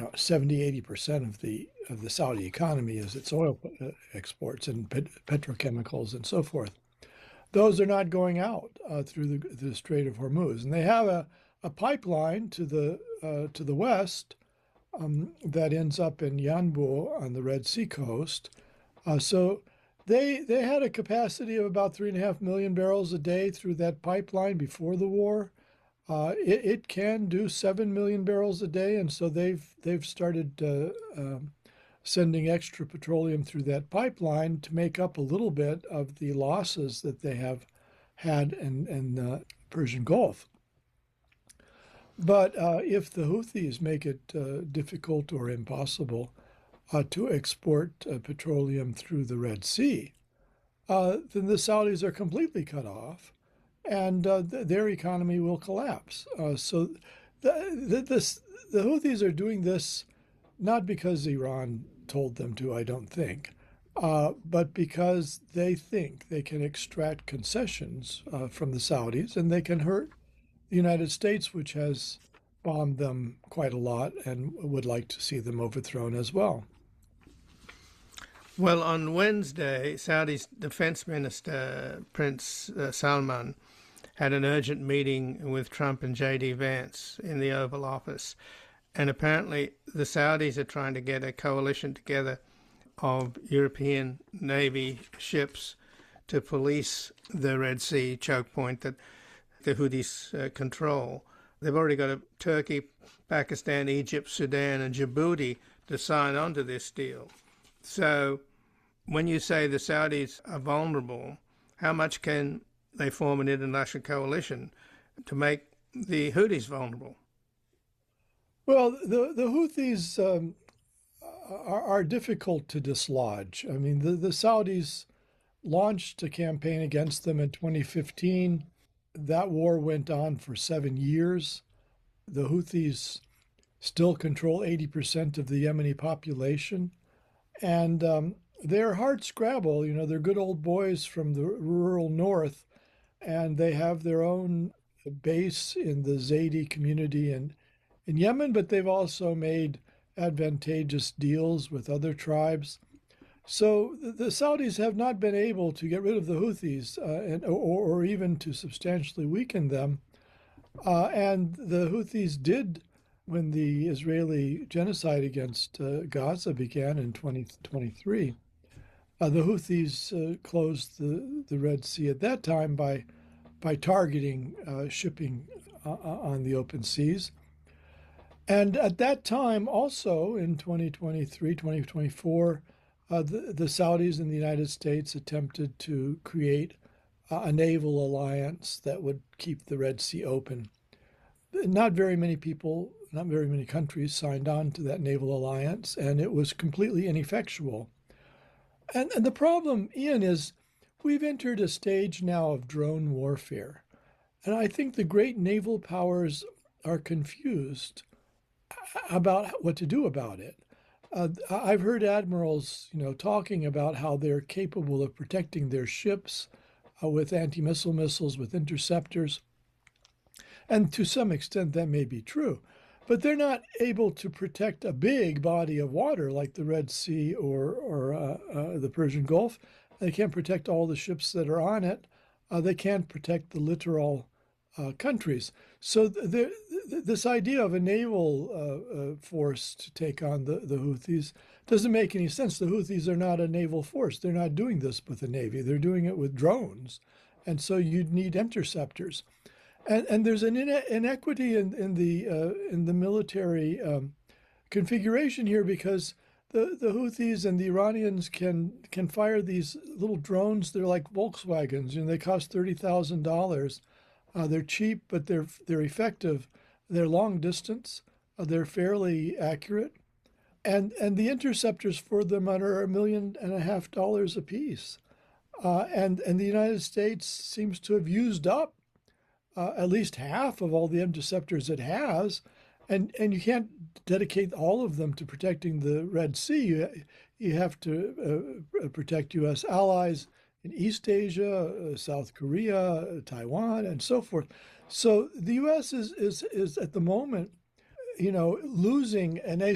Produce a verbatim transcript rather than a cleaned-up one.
know, seventy, eighty percent of the of the Saudi economy is its oil uh, exports and pet petrochemicals and so forth. Those are not going out uh, through the, the Strait of Hormuz, and they have a, a pipeline to the uh, to the west um, that ends up in Yanbu on the Red Sea coast. Uh, so they they had a capacity of about three and a half million barrels a day through that pipeline before the war. Uh, it, it can do seven million barrels a day, and so they've they've started uh, um, sending extra petroleum through that pipeline to make up a little bit of the losses that they have had in, in the Persian Gulf. But uh, if the Houthis make it uh, difficult or impossible uh, to export uh, petroleum through the Red Sea, uh, then the Saudis are completely cut off, and uh, th their economy will collapse. Uh, so the, the, this, the Houthis are doing this not because Iran told them to, I don't think, uh, but because they think they can extract concessions uh, from the Saudis and they can hurt the United States, which has bombed them quite a lot and would like to see them overthrown as well. Well, on Wednesday, Saudi's defense minister, Prince uh, Salman, had an urgent meeting with Trump and J D Vance in the Oval Office. And apparently the Saudis are trying to get a coalition together of European Navy ships to police the Red Sea choke point that the Houthis uh, control. They've already got a Turkey, Pakistan, Egypt, Sudan, and Djibouti to sign on to this deal. So when you say the Saudis are vulnerable, how much can they form an international coalition to make the Houthis vulnerable? Well, the, the Houthis um, are, are difficult to dislodge. I mean, the, the Saudis launched a campaign against them in twenty fifteen. That war went on for seven years. The Houthis still control eighty percent of the Yemeni population. And um, they're hard scrabble. You know, they're good old boys from the rural north, and they have their own base in the Zaidi community in, in Yemen, but they've also made advantageous deals with other tribes. So the Saudis have not been able to get rid of the Houthis uh, and, or, or even to substantially weaken them. Uh, and the Houthis did, when the Israeli genocide against uh, Gaza began in twenty twenty-three, uh, the Houthis uh, closed the, the Red Sea at that time by, by targeting uh, shipping uh, on the open seas. And at that time, also in twenty twenty-three, twenty twenty-four, uh, the, the Saudis and the United States attempted to create uh, a naval alliance that would keep the Red Sea open. Not very many people, not very many countries signed on to that naval alliance, and it was completely ineffectual. And, and the problem, Ian, is we've entered a stage now of drone warfare. And I think the great naval powers are confused about what to do about it. Uh, I've heard admirals, you know, talking about how they're capable of protecting their ships uh, with anti-missile missiles, with interceptors. And to some extent, that may be true. But they're not able to protect a big body of water like the Red Sea or, or uh, uh, the Persian Gulf. They can't protect all the ships that are on it. Uh, they can't protect the littoral uh, countries. So th th this idea of a naval uh, uh, force to take on the, the Houthis doesn't make any sense. The Houthis are not a naval force. They're not doing this with the Navy. They're doing it with drones. And so you'd need interceptors. And, and there's an ine inequity in, in, the, uh, in the military um, configuration here, because the, the Houthis and the Iranians can, can fire these little drones. They're like Volkswagens. You know, they cost thirty thousand dollars. Uh, they're cheap, but they're, they're effective. They're long distance. Uh, they're fairly accurate. And, and the interceptors for them are a million and a half dollars a piece. Uh, and, and the United States seems to have used up Uh, at least half of all the interceptors it has, and and you can't dedicate all of them to protecting the Red Sea. You, you have to uh, protect U S allies in East Asia, uh, South Korea, uh, Taiwan, and so forth. So the U S is is is at the moment, you know, losing an